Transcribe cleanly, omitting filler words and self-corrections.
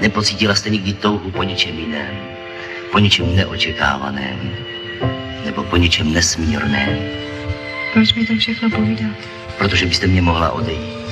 Nepocítila jste nikdy touhu po něčem jiném, po něčem neočekávaném, nebo po něčem nesmírném? Proč mi to všechno povídat? Protože byste mě mohla odejít.